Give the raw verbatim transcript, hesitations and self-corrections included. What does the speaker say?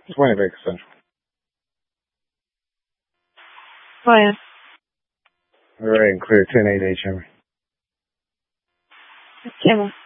twenty Baker Central. Ryan. All right, and clear ten eight H M. Camera.